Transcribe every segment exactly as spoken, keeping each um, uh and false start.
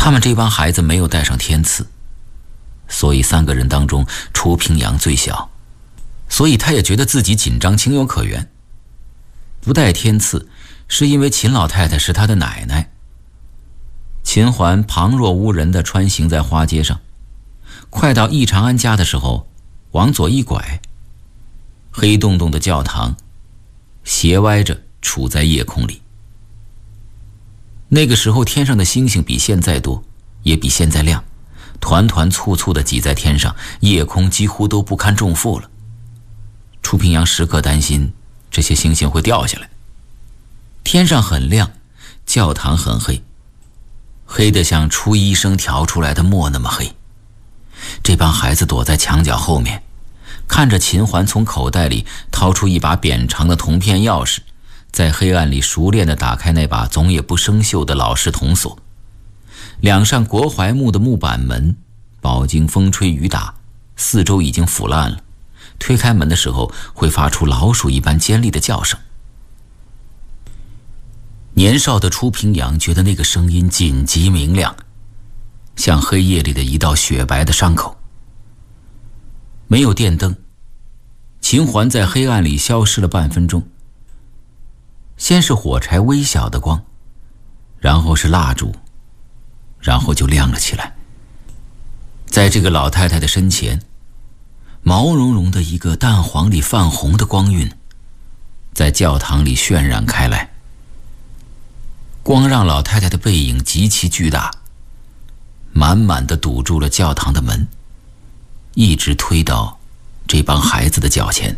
他们这帮孩子没有带上天赐，所以三个人当中楚平阳最小，所以他也觉得自己紧张情有可原。不带天赐是因为秦老太太是他的奶奶。秦环旁若无人地穿行在花街上，快到易长安家的时候，往左一拐，黑洞洞的教堂斜歪着处在夜空里。那个时候天上的星星比现在多，也比现在亮，团团簇簇地挤在天上，夜空几乎都不堪重负了。楚平阳时刻担心这些星星会掉下来。天上很亮，教堂很黑，黑得像初一生调出来的墨那么黑。这帮孩子躲在墙角后面，看着秦环从口袋里掏出一把扁长的铜片钥匙，在黑暗里熟练地打开那把总也不生锈的老式铜锁。两扇国槐木的木板门，饱经风吹雨打，四周已经腐烂了，推开门的时候会发出老鼠一般尖利的叫声。年少的楚平阳觉得那个声音紧急明亮，像黑夜里的一道雪白的伤口。没有电灯，秦环在黑暗里消失了半分钟。先是火柴微小的光，然后是蜡烛，然后就亮了起来。在这个老太太的身前，毛茸茸的一个淡黄里泛红的光晕在教堂里渲染开来。光让老太太的背影极其巨大，满满的堵住了教堂的门，一直推到这帮孩子的脚前。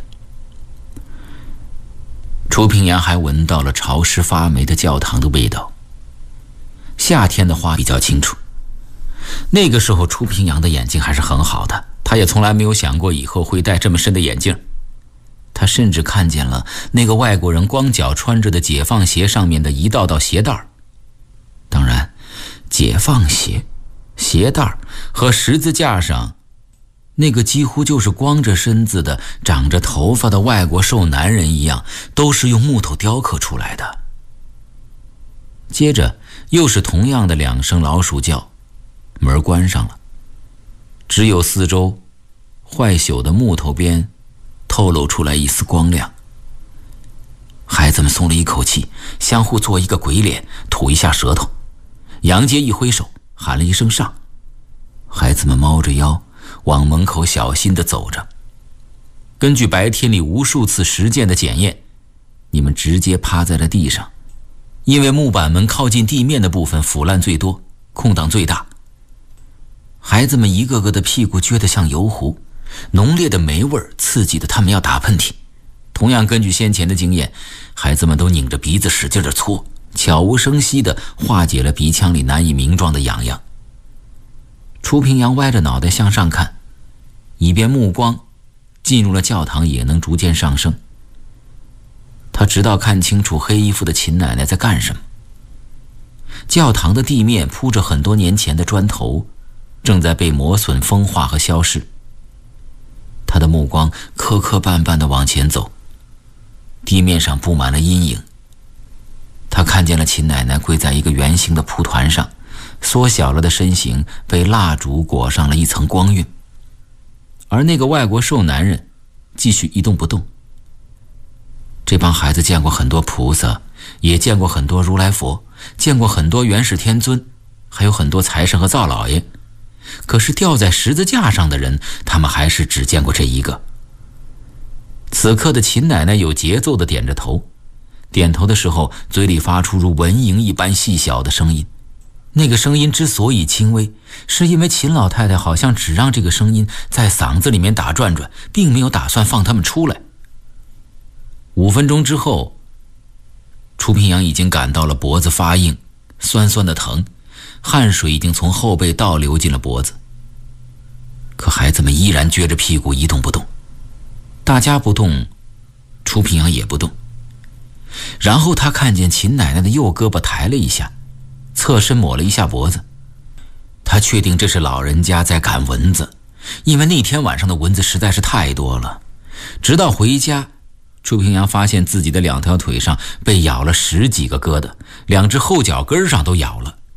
楚平阳还闻到了潮湿发霉的教堂的味道。夏天的花比较清楚。那个时候楚平阳的眼睛还是很好的，他也从来没有想过以后会戴这么深的眼镜。他甚至看见了那个外国人光脚穿着的解放鞋上面的一道道鞋带。当然，解放鞋、鞋带和十字架上那个几乎就是光着身子的长着头发的外国瘦男人一样，都是用木头雕刻出来的。接着又是同样的两声老鼠叫，门关上了，只有四周坏朽的木头边透露出来一丝光亮。孩子们松了一口气，相互做一个鬼脸，吐一下舌头。杨杰一挥手，喊了一声上。孩子们猫着腰往门口小心地走着。根据白天里无数次实践的检验，你们直接趴在了地上，因为木板门靠近地面的部分腐烂最多，空档最大。孩子们一个个的屁股撅得像油壶，浓烈的霉味刺激得他们要打喷嚏。同样根据先前的经验，孩子们都拧着鼻子使劲地搓，悄无声息地化解了鼻腔里难以名状的痒痒。楚平阳歪着脑袋向上看，以便目光进入了教堂也能逐渐上升。他直到看清楚黑衣服的秦奶奶在干什么。教堂的地面铺着很多年前的砖头，正在被磨损风化和消逝。他的目光磕磕绊绊地往前走，地面上布满了阴影。他看见了秦奶奶跪在一个圆形的蒲团上，缩小了的身形被蜡烛裹上了一层光晕，而那个外国瘦男人继续一动不动。这帮孩子见过很多菩萨，也见过很多如来佛，见过很多元始天尊，还有很多财神和灶老爷，可是吊在十字架上的人，他们还是只见过这一个。此刻的秦奶奶有节奏地点着头，点头的时候嘴里发出如蚊蝇一般细小的声音。那个声音之所以轻微，是因为秦老太太好像只让这个声音在嗓子里面打转转，并没有打算放他们出来。五分钟之后，楚平阳已经感到了脖子发硬，酸酸的疼，汗水已经从后背倒流进了脖子。可孩子们依然撅着屁股一动不动，大家不动，楚平阳也不动。然后他看见秦奶奶的右胳膊抬了一下，侧身抹了一下脖子。他确定这是老人家在赶蚊子，因为那天晚上的蚊子实在是太多了。直到回家，楚平阳发现自己的两条腿上被咬了十几个疙瘩，两只后脚跟上都咬了。